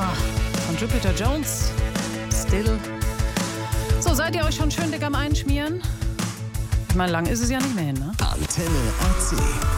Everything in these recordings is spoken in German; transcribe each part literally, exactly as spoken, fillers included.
Summer von Jupiter Jones. Still. So, seid ihr euch schon schön dick am Einschmieren? Ich meine, lang ist es ja nicht mehr hin, ne? Antenne A C.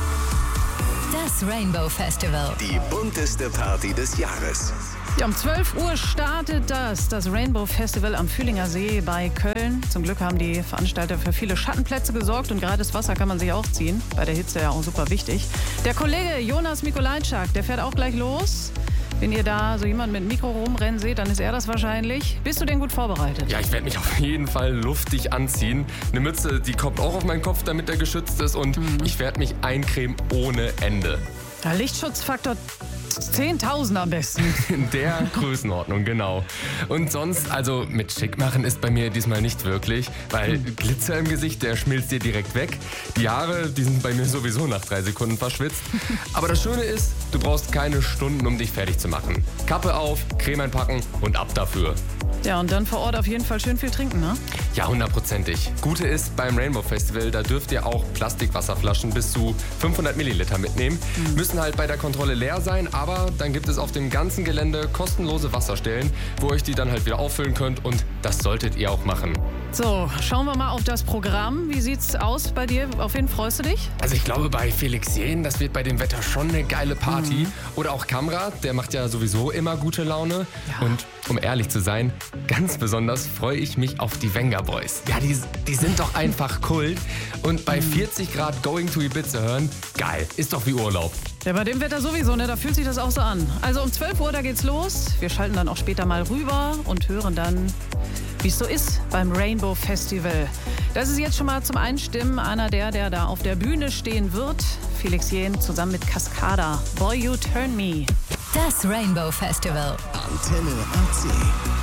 Das Rainbow Festival. Die bunteste Party des Jahres. Ja, um zwölf Uhr startet das, das Rainbow Festival am Fühlinger See bei Köln. Zum Glück haben die Veranstalter für viele Schattenplätze gesorgt und gratis Wasser kann man sich auch ziehen. Bei der Hitze ja auch super wichtig. Der Kollege Jonas Mikolajczak, der fährt auch gleich los. Wenn ihr da so jemanden mit Mikro rumrennen seht, dann ist er das wahrscheinlich. Bist du denn gut vorbereitet? Ja, ich werde mich auf jeden Fall luftig anziehen. Eine Mütze, die kommt auch auf meinen Kopf, damit er geschützt ist. Und mhm. ich werde mich eincremen ohne Ende. Der Lichtschutzfaktor zehntausend am besten. In der Größenordnung, genau. Und sonst, also mit schick machen ist bei mir diesmal nicht wirklich, weil Glitzer im Gesicht, der schmilzt dir direkt weg. Die Haare, die sind bei mir sowieso nach drei Sekunden verschwitzt. Aber das Schöne ist, du brauchst keine Stunden, um dich fertig zu machen. Kappe auf, Creme einpacken und ab dafür. Ja, und dann vor Ort auf jeden Fall schön viel trinken, ne? Ja, hundertprozentig. Gute ist, beim Rainbow Festival, da dürft ihr auch Plastikwasserflaschen bis zu fünfhundert Milliliter mitnehmen. Mhm. Müssen halt bei der Kontrolle leer sein, aber dann gibt es auf dem ganzen Gelände kostenlose Wasserstellen, wo ihr euch die dann halt wieder auffüllen könnt und das solltet ihr auch machen. So, schauen wir mal auf das Programm. Wie sieht's aus bei dir? Auf wen freust du dich? Also ich glaube bei Felix Jähn, das wird bei dem Wetter schon eine geile Party. Mhm. Oder auch Kamrat, der macht ja sowieso immer gute Laune. Ja. Und um ehrlich zu sein, ganz besonders freue ich mich auf die Venga Boys. Ja, die, die sind doch einfach Kult. Und bei vierzig Grad Going to Ibiza hören, geil, ist doch wie Urlaub. Ja, bei dem Wetter sowieso, ne? Da fühlt sich das auch so an. Also um zwölf Uhr, da geht's los. Wir schalten dann auch später mal rüber und hören dann, wie es so ist beim Rainbow Festival. Das ist jetzt schon mal zum Einstimmen einer der, der da auf der Bühne stehen wird. Felix Jähn zusammen mit Cascada. Boy, You Turn Me. Das Rainbow Festival. Antenne A C.